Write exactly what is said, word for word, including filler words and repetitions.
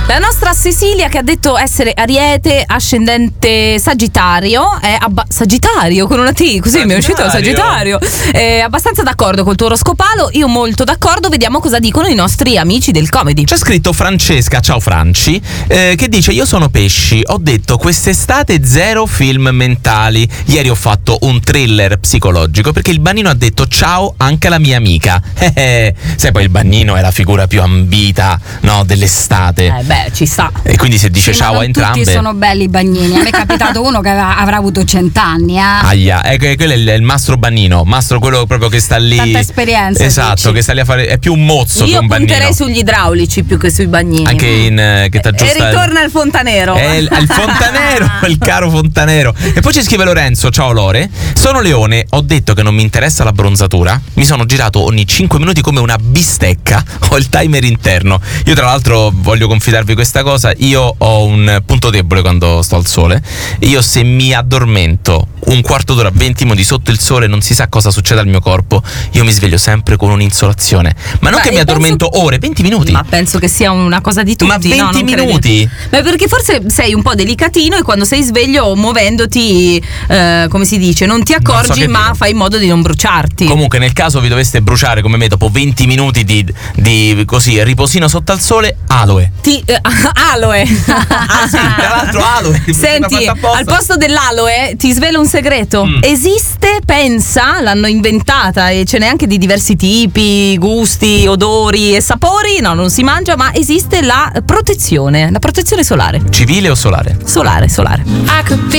La nostra Cecilia, che ha detto essere Ariete, ascendente Sagittario, è abba- Sagittario con una T, così mi è uscito Sagittario. È abbastanza d'accordo col tuo oroscopalo, io molto d'accordo. Vediamo cosa dicono i nostri amici del comedy. C'è scritto Francesca, ciao Franci, eh, che dice: io sono pesci, ho detto quest'estate zero film mentali. Ieri ho fatto un thriller psicologico perché il Bannino ha detto ciao anche alla mia amica. Eh, eh. Sai, poi il Bannino è la figura più ambita, no, dell'estate. Eh beh, ci sta. E quindi se dice Sì, ciao ma a non entrambe. tutti sono belli i bagnini. A me è capitato uno che aveva- avrà avuto cent'anni, eh. Aia, eh, que- quello è il, è il mastro Bannino, mastro quello proprio che sta lì. Tanta esperienza, Esatto, dici. che sta lì a fare. È più un mozzo che Io un Bannino. punterei sugli idraulici più che sui bagnini. Anche in eh, che E t'aggiusta. ritorna il fontanero. È il, è il fontanero, il caro fontanero. E poi ci scrive Lorenzo: ciao Lore, sono Leone, ho detto che non mi interessa la bronzatura. Mi sono girato ogni cinque minuti come una bistecca. Ho il timer interno. Io tra l'altro voglio confidarvi questa cosa. Io ho un punto debole quando sto al sole. Io se mi addormento un quarto d'ora, venti minuti sotto il sole, non si sa cosa succede al mio corpo. Io mi sveglio sempre con un'insolazione. Ma non Ma che mi io addormento penso- ore, venti minuti. Ma penso che sia una cosa di tutti. Ma no? venti Non credi? minuti? Ma perché forse sei un po' delicatino e quando sei sveglio muovendoti, eh, come si dice, non ti Non so accorgi, che ma dire. fai in modo di non bruciarti. Comunque, nel caso vi doveste bruciare come me dopo venti minuti di, di così riposino sotto al sole, aloe. Ti, eh, aloe. Ah sì, tra l'altro aloe. Senti, Fatta apposta. al posto dell'aloe ti svelo un segreto. Mm. Esiste, pensa, l'hanno inventata e ce n'è anche di diversi tipi, gusti, odori e sapori. No, non si mangia, ma esiste la protezione, la protezione solare. Civile o solare? Solare, solare.